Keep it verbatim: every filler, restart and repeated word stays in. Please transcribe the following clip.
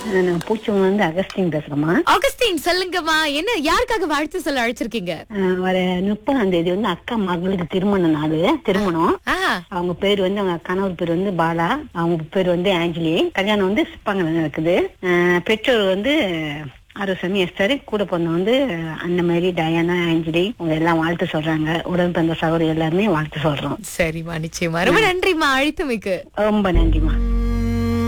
நான் பூச்சவங்க வந்து Augustine பேசுறேம்மா. Augustine சொல்லுங்கம்மா, என்ன யாருக்காக வாழ்த்து சொல்ல அழைச்சிருக்கீங்க? அஹ் வர முப்பதாம் தேதி வந்து அக்கா மகளுக்கு திருமண நாள். திருமணம். ஆ, அவங்க பேர் வந்து அவங்க கணவர் பேர் வந்து பாலா, அவங்க பேர் வந்து ஆஞ்சலி. கல்யாணம் வந்து சிப்பாங்கல நடக்குது. அஹ் பெற்றோர் வந்து ஆரோசமி எஸ்தர், கூட பிறந்த வந்து அன்னமேரி, டயானா, ஆஞ்சலி, அவங்க எல்லாம் வாழ்த்து சொல்றாங்க. உடன் பிறந்த சகோதரி எல்லாருமே வாழ்த்து சொல்றோம். சரிம்மா, நிச்சயமா. ரொம்ப நன்றிம்மா அழைத்தமைக்கு. ரொம்ப நன்றிம்மா.